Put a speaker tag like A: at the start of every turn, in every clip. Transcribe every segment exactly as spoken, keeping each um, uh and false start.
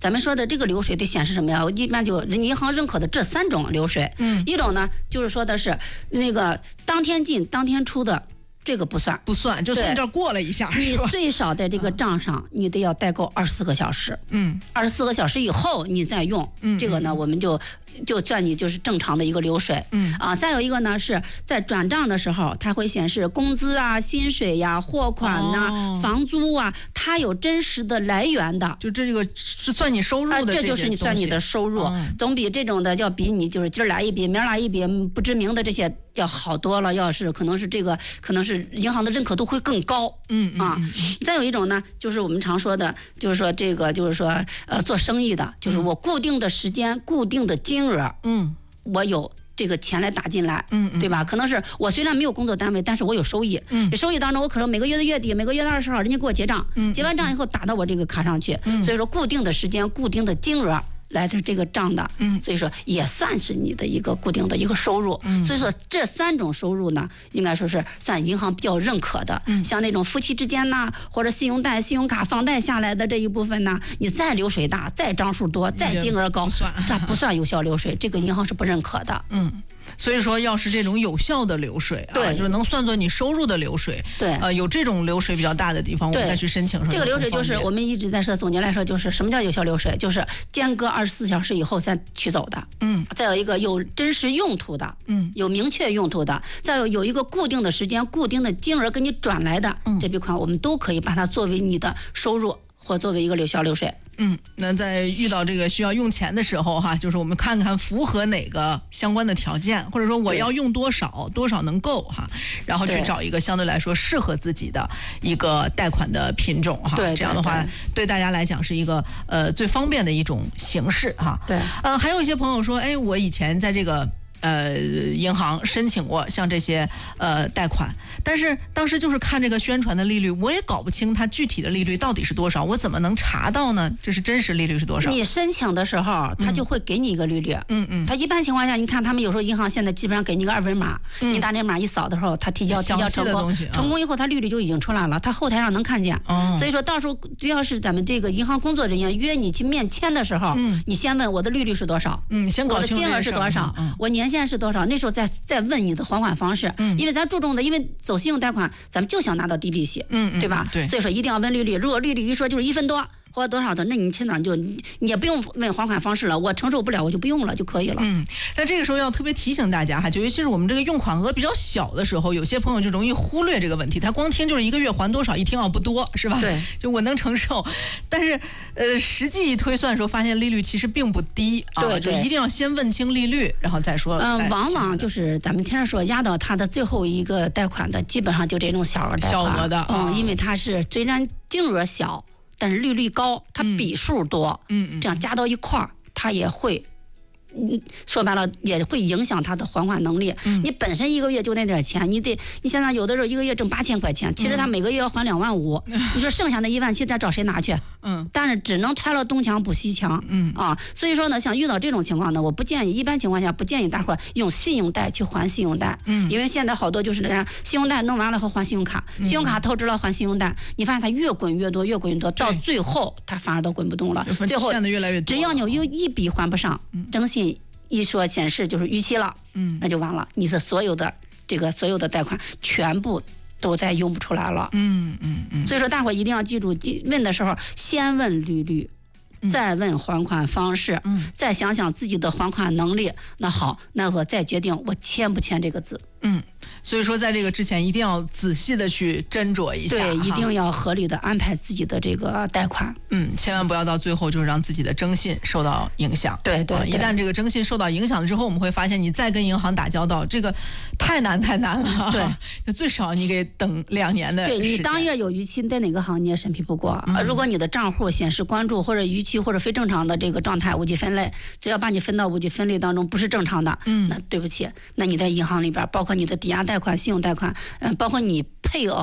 A: 咱们说的这个流水得显示什么呀？一般就银行认可的这三种流水，
B: 嗯，
A: 一种呢就是说的是那个当天进当天出的。这个不算，
B: 不算，就从这儿过了一下，
A: 你最少在这个账上，你得要代购二十四个小时。
B: 嗯，
A: 二十四个小时以后你再用，
B: 嗯，
A: 这个呢，我们就就算你就是正常的一个流水。
B: 嗯
A: 啊，再有一个呢是在转账的时候，它会显示工资啊、薪水呀、货款呐、
B: 哦、
A: 房租啊，它有真实的来源的。
B: 就这个是算你收入的、啊，
A: 这就是你算你的收入，
B: 哦、
A: 总比这种的要比你就是今儿来一笔，明儿来一笔不知名的这些要好多了。要是可能是这个，可能是银行的认可度会更高。
B: 嗯
A: 啊，
B: 嗯嗯
A: 再有一种呢，就是我们常说的，就是说这个就是说呃做生意的，就是我固定的时间、固定的金额，
B: 嗯，
A: 我有这个钱来打进来，
B: 嗯嗯，
A: 对吧？可能是我虽然没有工作单位，但是我有收益，
B: 嗯，
A: 收益当中我可能每个月的月底、每个月的二十号，人家给我结账，
B: 嗯，
A: 结完账以后打到我这个卡上去，
B: 嗯，
A: 所以说固定的时间、固定的金额。来的这个账的，
B: 嗯，
A: 所以说也算是你的一个固定的一个收入，
B: 嗯，
A: 所以说这三种收入呢，应该说是算银行比较认可的，
B: 嗯，
A: 像那种夫妻之间呐，或者信用贷、信用卡、房贷下来的这一部分呢，你再流水大、再张数多、再金额高，这不算有效流水，这个银行是不认可的，
B: 嗯。所以说，要是这种有效的流水啊，就是能算作你收入的流水，
A: 对，
B: 呃，有这种流水比较大的地方，我们再去申请。
A: 这个流水就是我们一直在说，总结来说就是什么叫有效流水，就是间隔二十四小时以后再取走的。
B: 嗯，
A: 再有一个有真实用途的，
B: 嗯，
A: 有明确用途的，再有有一个固定的时间、固定的金额给你转来的，
B: 嗯，
A: 这笔款我们都可以把它作为你的收入。或作为一个有效流水，
B: 嗯，那在遇到这个需要用钱的时候哈，就是我们看看符合哪个相关的条件，或者说我要用多少，多少能够哈，然后去找一个相对来说适合自己的一个贷款的品种哈，
A: 对，
B: 这样的话对大家来讲是一个呃最方便的一种形式哈。
A: 对，
B: 呃，还有一些朋友说，哎，我以前在这个。呃，银行申请过像这些呃贷款，但是当时就是看这个宣传的利率，我也搞不清它具体的利率到底是多少，我怎么能查到呢？这是真实利率是多少？
A: 你申请的时候，他就会给你一个利率。
B: 嗯嗯。
A: 他一般情况下，你看他们有时候银行现在基本上给你个二维码，嗯、你打这码一扫的时候，他提交提交成功，
B: 啊、
A: 成功以后，他利率就已经出来了，他后台上能看见。
B: 哦。
A: 所以说到时候只要是咱们这个银行工作人员约你去面签的时候，
B: 嗯，
A: 你先问我的利率是多少，
B: 嗯，先搞清楚
A: 我的金额是多少，
B: 嗯、
A: 我年限是多少，那时候。再再问你的还款方式，
B: 嗯，
A: 因为咱注重的，因为走信用贷款，咱们就想拿到低利息，
B: 嗯，
A: 对吧？
B: 对，
A: 所以说一定要问利率。如果利率一说就是一分多或者多少的，那你趁早就你也不用问还款方式了，我承受不了我就不用了就可以了。
B: 嗯，但这个时候要特别提醒大家哈，就尤其是我们这个用款额比较小的时候，有些朋友就容易忽略这个问题。他光听就是一个月还多少，一听啊不多是吧？
A: 对，
B: 就我能承受，但是呃实际一推算的时候，发现利率其实并不低啊，
A: 对，
B: 就一定要先问清利率，然后再说。
A: 嗯、呃，往往就是咱们听着说压到他的最后一个贷款的，基本上就这种小额贷款，
B: 小额的，
A: 嗯，因为它是虽然金额小。但是利率高，它笔数多，
B: 嗯嗯，
A: 这样加到一块儿，它也会，嗯，说白了也会影响它的还款能力。
B: 嗯，
A: 你本身一个月就那点钱，你得，你想想，有的时候一个月挣八千块钱，其实他每个月要还两万五，
B: 嗯，
A: 你说剩下的一万七，咱找谁拿去？
B: 嗯，
A: 但是只能拆了东墙补西墙，
B: 嗯
A: 啊，所以说呢，像遇到这种情况呢，我不建议，一般情况下不建议大伙儿用信用贷去还信用贷，
B: 嗯，
A: 因为现在好多就是这样，信用贷弄完了后还信用卡，信用卡透支了还信用贷，你发现它越滚越多，越滚越多，到最后它反而都滚不动了，最后
B: 越来越多，
A: 只要你有一笔还不上，征信一说显示就是逾期了，
B: 嗯，
A: 那就完了，你的所有的这个所有的贷款全部都再用不出来了，
B: 嗯嗯嗯，
A: 所以说大伙一定要记住，问的时候先问利率，再问还款方式，
B: 嗯，
A: 再想想自己的还款能力，那好，那我再决定我签不签这个字。
B: 嗯，所以说在这个之前一定要仔细的去斟酌一下，
A: 对，一定要合理的安排自己的这个贷款。
B: 嗯，千万不要到最后就是让自己的征信受到影响。
A: 对 对, 对、
B: 啊，一旦这个征信受到影响了之后，我们会发现你再跟银行打交道，这个太难太难了。
A: 对，
B: 就最少你给等两年的时间。
A: 对，你当月有逾期，在哪个行你也审批不过。嗯、如果你的账户显示关注或者逾期或者非正常的这个状态无级分类，只要把你分到无级分类当中不是正常的，
B: 嗯，
A: 那对不起，那你在银行里边，包括你的抵押贷款、信用贷款，嗯、呃，包括你配偶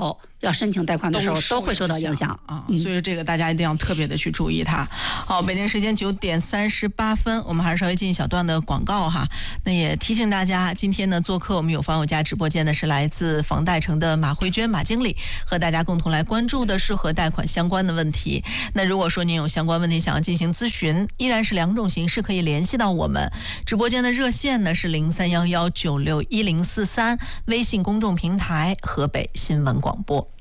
A: 要申请贷款的时候都会受到影响
B: 啊。所以这个大家一定要特别的去注意它。好，北京时间九点三十八分，我们还是稍微进一小段的广告哈。那也提醒大家，今天呢做客我们有房有家直播间的是来自房贷城的马慧娟马经理，和大家共同来关注的是和贷款相关的问题。那如果说您有相关问题想要进行咨询，依然是两种形式可以联系到我们。直播间的热线呢是零三幺幺九六一零四三，微信公众平台河北新闻广播。